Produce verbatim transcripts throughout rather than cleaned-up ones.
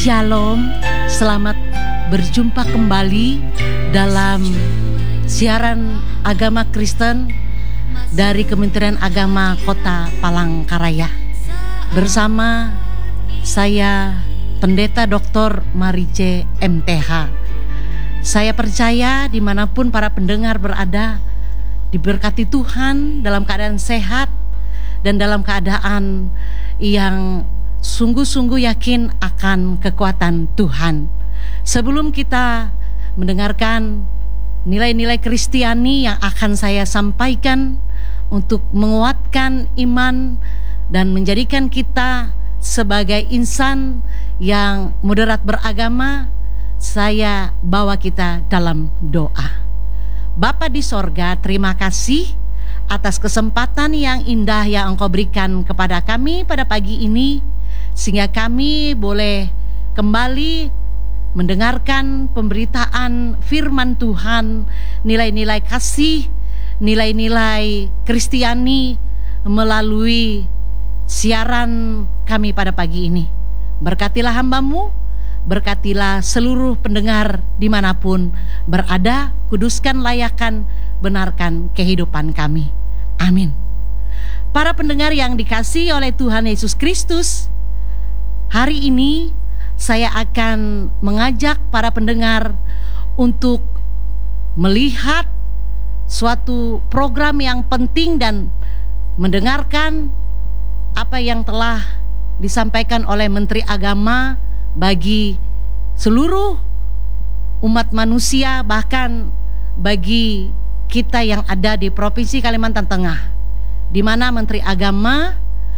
Shalom, selamat berjumpa kembali dalam siaran agama Kristen dari Kementerian Agama Kota Palangkaraya. Bersama saya Pendeta Doktor Marice M T H. Saya percaya dimanapun para pendengar berada, diberkati Tuhan dalam keadaan sehat dan dalam keadaan yang sungguh-sungguh yakin akan kekuatan Tuhan. Sebelum kita mendengarkan nilai-nilai Kristiani yang akan saya sampaikan untuk menguatkan iman dan menjadikan kita sebagai insan yang moderat beragama, saya bawa kita dalam doa. Bapa di sorga, terima kasih atas kesempatan yang indah yang Engkau berikan kepada kami pada pagi ini, sehingga kami boleh kembali mendengarkan pemberitaan firman Tuhan, nilai-nilai kasih, nilai-nilai Kristiani melalui siaran kami pada pagi ini. Berkatilah hamba-Mu, berkatilah seluruh pendengar dimanapun berada, kuduskan, layakkan, benarkan kehidupan kami. Amin. Para pendengar yang dikasihi oleh Tuhan Yesus Kristus, hari ini saya akan mengajak para pendengar untuk melihat suatu program yang penting dan mendengarkan apa yang telah disampaikan oleh Menteri Agama bagi seluruh umat manusia, bahkan bagi kita yang ada di Provinsi Kalimantan Tengah, di mana Menteri Agama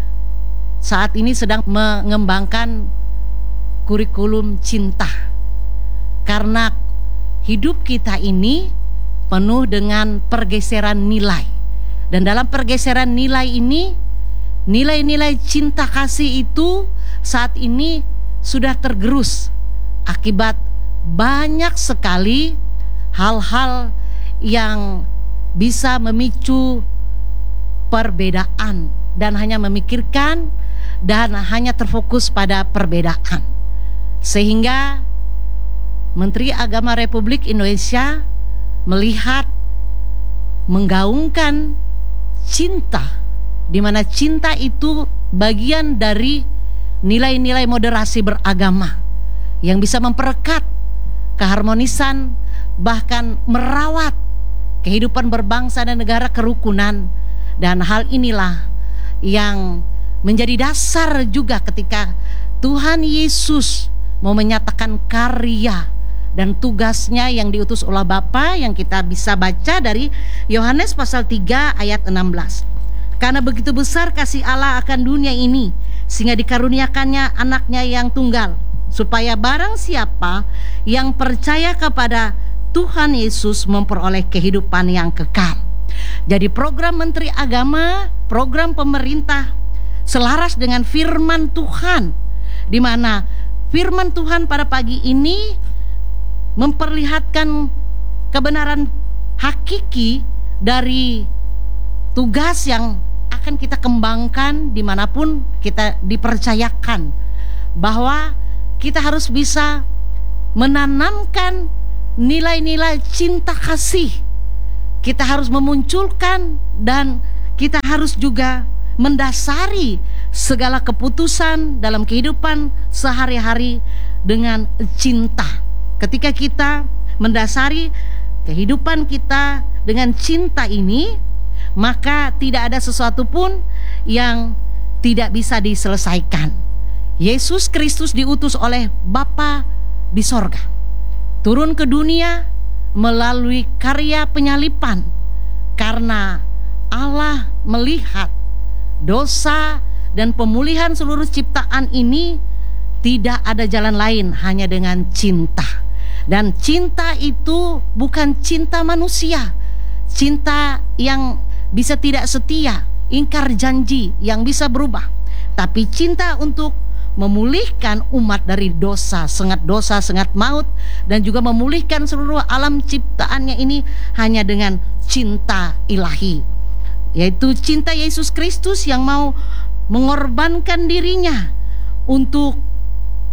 saat ini sedang mengembangkan kurikulum cinta. Karena hidup kita ini penuh dengan pergeseran nilai. Dan dalam pergeseran nilai ini, nilai-nilai cinta kasih itu saat ini sudah tergerus akibat banyak sekali hal-hal yang bisa memicu perbedaan dan hanya memikirkan dan hanya terfokus pada perbedaan, sehingga Menteri Agama Republik Indonesia melihat menggaungkan cinta, di mana cinta itu bagian dari nilai-nilai moderasi beragama yang bisa memperekat keharmonisan, bahkan merawat kehidupan berbangsa dan negara, kerukunan. Dan hal inilah yang menjadi dasar juga ketika Tuhan Yesus mau menyatakan karya dan tugasnya yang diutus oleh Bapa, yang kita bisa baca dari Yohanes pasal tiga ayat enam belas. Karena begitu besar kasih Allah akan dunia ini, sehingga dikaruniakannya anaknya yang tunggal, supaya barang siapa yang percaya kepada Tuhan Yesus memperoleh kehidupan yang kekal. Jadi program Menteri Agama, program pemerintah selaras dengan firman Tuhan, di mana firman Tuhan pada pagi ini memperlihatkan kebenaran hakiki dari tugas yang akan kita kembangkan dimanapun kita dipercayakan, bahwa kita harus bisa menanamkan nilai-nilai cinta kasih. Kita harus memunculkan dan kita harus juga mendasari segala keputusan dalam kehidupan sehari-hari dengan cinta. Ketika kita mendasari kehidupan kita dengan cinta ini, maka tidak ada sesuatu pun yang tidak bisa diselesaikan. Yesus Kristus diutus oleh Bapa di sorga, turun ke dunia melalui karya penyalipan, karena Allah melihat dosa dan pemulihan seluruh ciptaan ini tidak ada jalan lain hanya dengan cinta. Dan cinta itu bukan cinta manusia, cinta yang bisa tidak setia, ingkar janji, yang bisa berubah, tapi cinta untuk memulihkan umat dari dosa, sengat dosa, sengat maut, dan juga memulihkan seluruh alam ciptaannya ini hanya dengan cinta ilahi, yaitu cinta Yesus Kristus yang mau mengorbankan dirinya untuk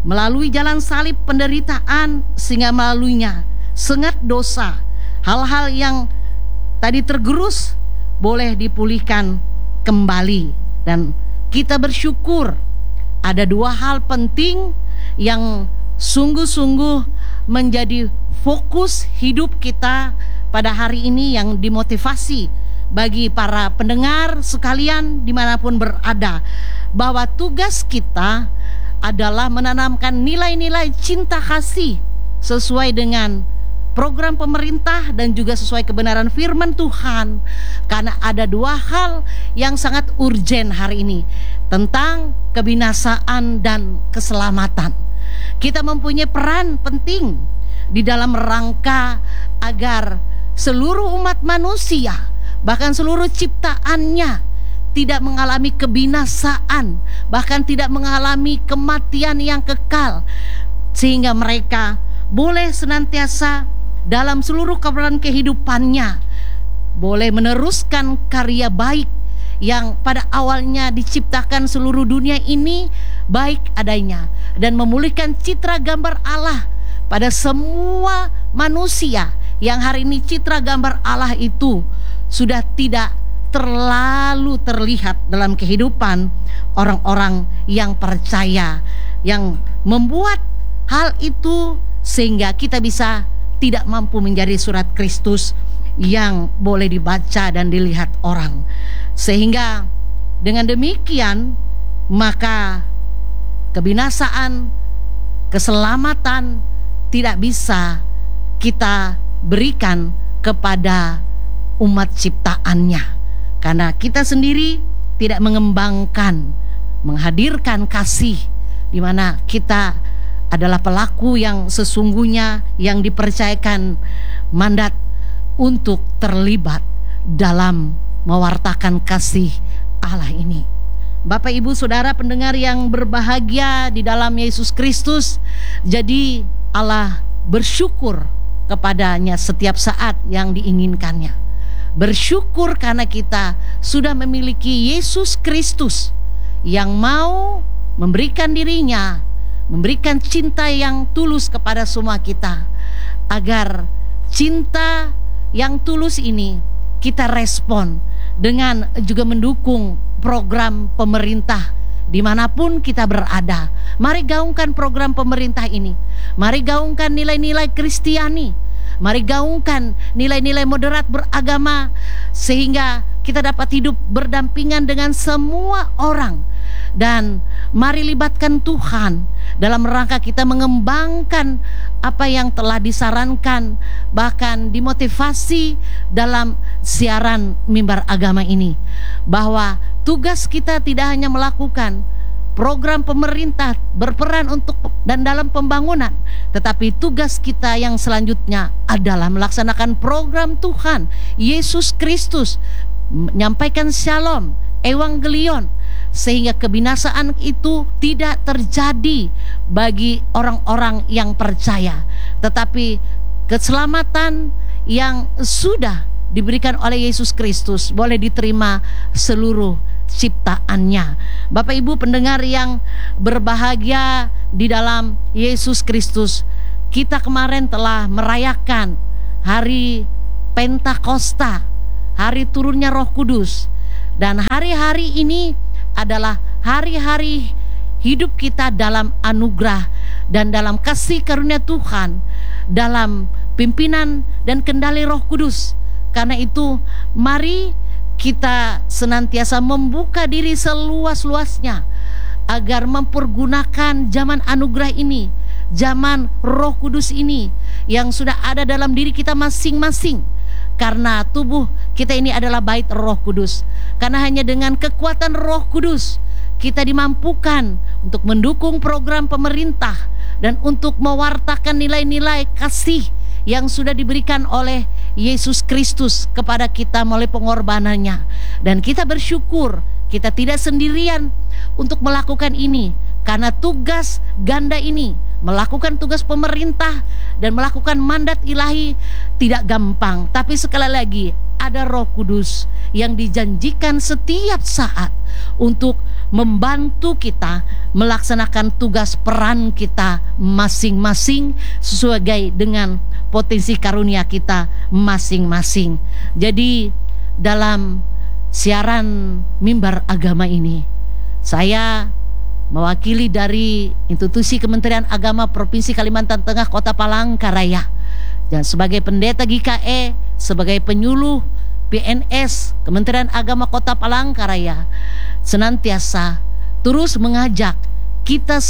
melalui jalan salib penderitaan, sehingga melaluinya sengat dosa, hal-hal yang tadi tergerus boleh dipulihkan kembali. Dan kita bersyukur ada dua hal penting yang sungguh-sungguh menjadi fokus hidup kita pada hari ini, yang dimotivasi bagi para pendengar sekalian dimanapun berada, bahwa tugas kita adalah menanamkan nilai-nilai cinta kasih sesuai dengan program pemerintah dan juga sesuai kebenaran firman Tuhan. Karena ada dua hal yang sangat urgen hari ini tentang kebinasaan dan keselamatan. Kita mempunyai peran penting di dalam rangka agar seluruh umat manusia, bahkan seluruh ciptaannya, tidak mengalami kebinasaan, bahkan tidak mengalami kematian yang kekal, sehingga mereka boleh senantiasa dalam seluruh kebenaran kehidupannya boleh meneruskan karya baik yang pada awalnya diciptakan seluruh dunia ini baik adanya, dan memulihkan citra gambar Allah pada semua manusia yang hari ini citra gambar Allah itu sudah tidak terlalu terlihat dalam kehidupan orang-orang yang percaya, yang membuat hal itu sehingga kita bisa tidak mampu menjadi surat Kristus yang boleh dibaca dan dilihat orang. Sehingga dengan demikian maka kebinasaan, keselamatan tidak bisa kita berikan kepada umat ciptaannya, karena kita sendiri tidak mengembangkan, menghadirkan kasih, di mana kita adalah pelaku yang sesungguhnya yang dipercayakan mandat untuk terlibat dalam mewartakan kasih Allah ini. Bapak Ibu Saudara pendengar yang berbahagia di dalam Yesus Kristus, jadi Allah bersyukur kepadanya setiap saat yang diinginkannya. Bersyukur karena kita sudah memiliki Yesus Kristus yang mau memberikan dirinya, memberikan cinta yang tulus kepada semua kita, agar cinta yang tulus ini kita respon dengan juga mendukung program pemerintah dimanapun kita berada. Mari gaungkan program pemerintah ini, mari gaungkan nilai-nilai Kristiani, mari gaungkan nilai-nilai moderat beragama, sehingga kita dapat hidup berdampingan dengan semua orang. Dan mari libatkan Tuhan dalam rangka kita mengembangkan apa yang telah disarankan, bahkan dimotivasi dalam siaran mimbar agama ini, bahwa tugas kita tidak hanya melakukan program pemerintah berperan untuk dan dalam pembangunan, tetapi tugas kita yang selanjutnya adalah melaksanakan program Tuhan Yesus Kristus, menyampaikan shalom, evangelion, sehingga kebinasaan itu tidak terjadi bagi orang-orang yang percaya, tetapi keselamatan yang sudah diberikan oleh Yesus Kristus boleh diterima seluruh ciptaannya. Bapak Ibu pendengar yang berbahagia di dalam Yesus Kristus, kita kemarin telah merayakan hari Pentakosta, hari turunnya Roh Kudus, dan hari-hari ini adalah hari-hari hidup kita dalam anugerah dan dalam kasih karunia Tuhan, dalam pimpinan dan kendali Roh Kudus. Karena itu mari kita senantiasa membuka diri seluas-luasnya agar mempergunakan zaman anugerah ini, zaman Roh Kudus ini yang sudah ada dalam diri kita masing-masing. Karena tubuh kita ini adalah bait Roh Kudus. Karena hanya dengan kekuatan Roh Kudus kita dimampukan untuk mendukung program pemerintah dan untuk mewartakan nilai-nilai kasih yang sudah diberikan oleh Yesus Kristus kepada kita melalui pengorbanannya. Dan kita bersyukur kita tidak sendirian untuk melakukan ini, karena tugas ganda ini, melakukan tugas pemerintah dan melakukan mandat ilahi, tidak gampang. Tapi sekali lagi ada Roh Kudus yang dijanjikan setiap saat untuk membantu kita melaksanakan tugas peran kita masing-masing sesuai dengan potensi karunia kita masing-masing. Jadi dalam siaran mimbar agama ini, saya mewakili dari institusi Kementerian Agama Provinsi Kalimantan Tengah Kota Palangkaraya, dan sebagai pendeta G K E, sebagai penyuluh P N S Kementerian Agama Kota Palangkaraya, senantiasa terus mengajak kita